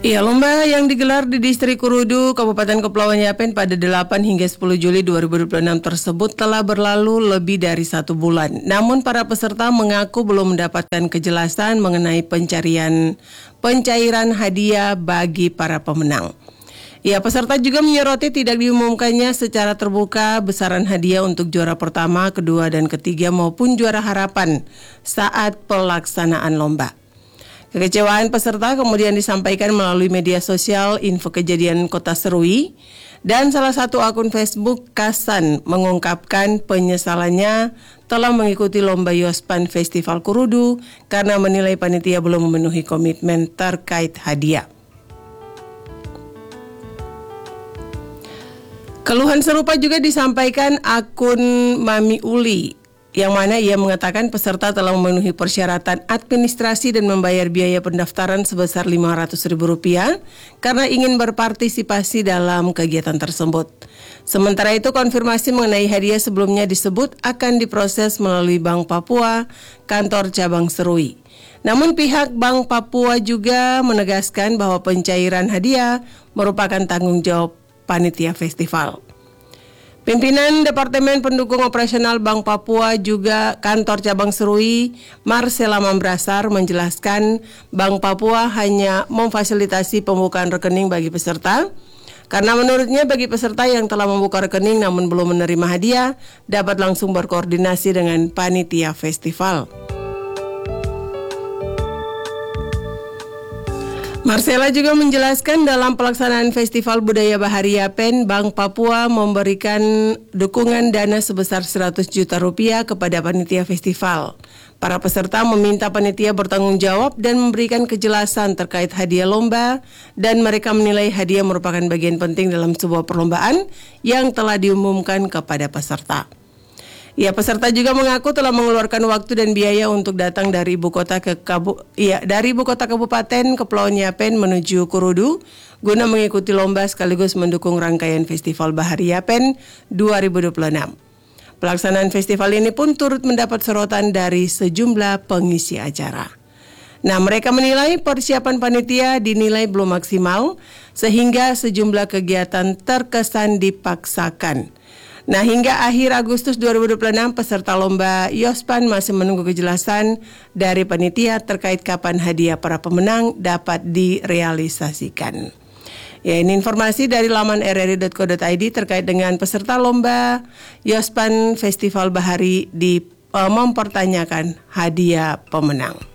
Iya, lomba yang digelar di Distrik Kurudu, Kabupaten Kepulauan Yapen pada 8 hingga 10 Juli 2026 tersebut telah berlalu lebih dari 1 bulan. Namun para peserta mengaku belum mendapatkan kejelasan mengenai pencairan hadiah bagi para pemenang. Ya, peserta juga menyoroti tidak diumumkannya secara terbuka besaran hadiah untuk juara pertama, kedua, dan ketiga maupun juara harapan saat pelaksanaan lomba. Kekecewaan peserta kemudian disampaikan melalui media sosial Info Kejadian Kota Serui, dan salah satu akun Facebook Kasan mengungkapkan penyesalannya telah mengikuti lomba Yospan Festival Kurudu karena menilai panitia belum memenuhi komitmen terkait hadiah. Keluhan serupa juga disampaikan akun Mami Uli, yang mana ia mengatakan peserta telah memenuhi persyaratan administrasi dan membayar biaya pendaftaran sebesar Rp500.000 karena ingin berpartisipasi dalam kegiatan tersebut. Sementara itu, konfirmasi mengenai hadiah sebelumnya disebut akan diproses melalui Bank Papua, kantor cabang Serui. Namun pihak Bank Papua juga menegaskan bahwa pencairan hadiah merupakan tanggung jawab panitia festival. Pimpinan Departemen Pendukung Operasional Bank Papua juga kantor cabang Serui, Marcela Mambrasar, menjelaskan Bank Papua hanya memfasilitasi pembukaan rekening bagi peserta karena menurutnya bagi peserta yang telah membuka rekening namun belum menerima hadiah dapat langsung berkoordinasi dengan panitia festival. Marcela juga menjelaskan dalam pelaksanaan Festival Budaya Bahari Yapen, Bank Papua memberikan dukungan dana sebesar Rp100 juta kepada panitia festival. Para peserta meminta panitia bertanggung jawab dan memberikan kejelasan terkait hadiah lomba, dan mereka menilai hadiah merupakan bagian penting dalam sebuah perlombaan yang telah diumumkan kepada peserta. Ya, peserta juga mengaku telah mengeluarkan waktu dan biaya untuk datang dari ibu kota Kabupaten Kepulauan Yapen menuju Kurudu guna mengikuti lomba sekaligus mendukung rangkaian Festival Bahari Yapen 2026. Pelaksanaan festival ini pun turut mendapat sorotan dari sejumlah pengisi acara. Nah, mereka menilai persiapan panitia dinilai belum maksimal sehingga sejumlah kegiatan terkesan dipaksakan. Nah, hingga akhir Agustus 2026, peserta lomba Yospan masih menunggu kejelasan dari panitia terkait kapan hadiah para pemenang dapat direalisasikan. Ya, ini informasi dari laman rri.co.id terkait dengan peserta lomba Yospan Festival Bahari mempertanyakan hadiah pemenang.